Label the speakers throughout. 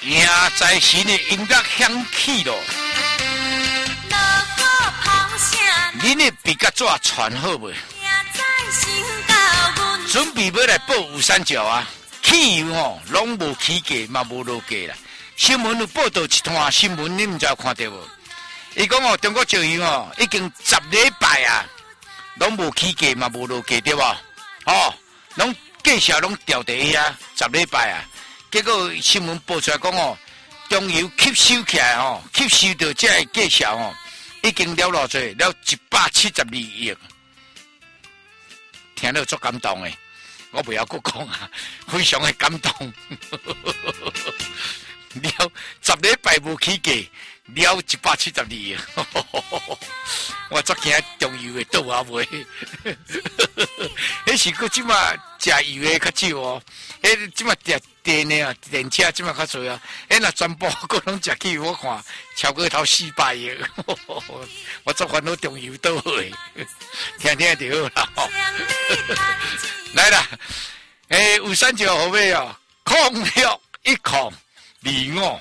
Speaker 1: 赢在神的音乐响起咯。恁的笔甲纸传好未？准备要来报吴三角啊！汽油吼，拢无起价，嘛无落价啦。新闻有报道一段新闻，你唔知有看到无？伊讲哦，中国石油哦，已经10礼拜啊，拢无起价，嘛无落价，对无？哦，拢价钱拢调第一啊，10礼拜啊。结果新闻报出来讲哦，中油吸收起来哦，吸收到这个价钱哦，已经了偌济，了172亿。听了足感动诶，我不要搁讲啊，非常的感动。了10礼拜无起价，了172亿，我足惊中油会倒啊袂。迄是佫即马食油诶较少哦，迄即马电呢啊，电车即马较侪啊。迄若全部佫拢食起，我看超过头400亿，我足烦恼中油倒去，听听就好啦。来啦，有三条号码哦，061025，061025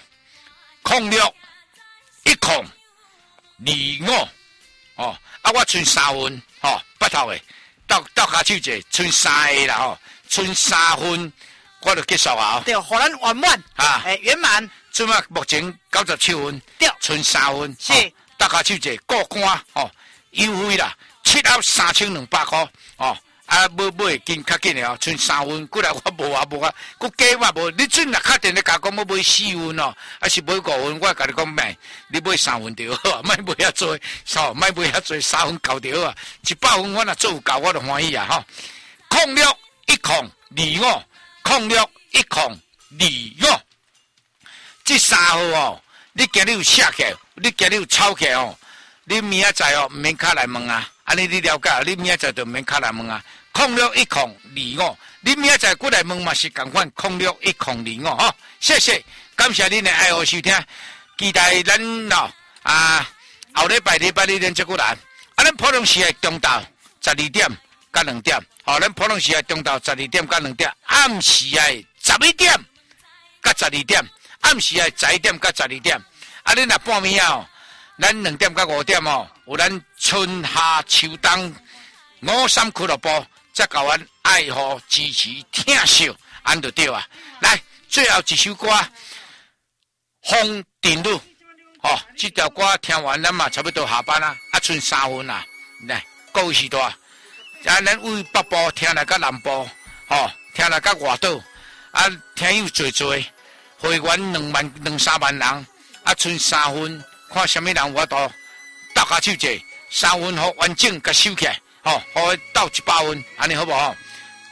Speaker 1: 哦，啊，我剩3分哦，8头诶，到下手者剩3个啦吼，剩3分，我就结束啊。
Speaker 2: 对，互咱圆满啊，圆满。
Speaker 1: 即马目前97分，
Speaker 2: 对，
Speaker 1: 剩3分，
Speaker 2: 是。
Speaker 1: 到下手者过关哦，优惠啦，7盒3200块哦。啊，买紧较紧的哦，剩3分，过来我无啊，佮加嘛无。你准若确定咧甲讲要买4分哦，还是买5分？我甲你讲买，你买3分就好，莫买遐多，莫买遐多，3分够就好啊。100分我若做有够，我就欢喜啊吼。061025，061025，这3号哦，你今日有写起来，你今日有抄起来哦，你明仔载哦，毋免卡来问啊。安尼你了解，你明仔载就免卡来问啊。061025，你明仔载过来问嘛是共款061025吼。谢谢，感谢恁的爱护收听，期待咱后礼拜你连接过来。咱普通时的中昼12点到2点，咱普通时的中昼12点到2点，暗时的11点到12点，暗时的11点到12点。恁若半暝啊，咱2点到5点哦，有咱春夏秋冬53俱乐部，再甲阮爱护支持听惜，安就对啊。来，最后一首歌《风尘路》哦，这条歌听完咱嘛差不多下班啦，剩3分啦。来，各位时代，咱为北部听来到南部，听来到外岛，听友最多，会员2-3万人，剩3分。看什么人我到下手者3分好完整甲收起来，好到100分，安尼好不好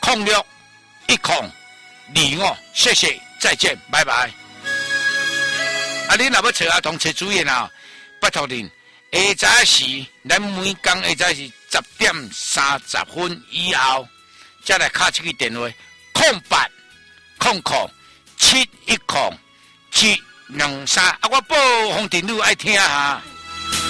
Speaker 1: ？061025，谢谢，再见，拜拜。你若要找阿童找主任啊，拜托恁下早时，咱每工下早时10:30分以后，再来敲这个电话0800710723。我报风尘路爱听哈。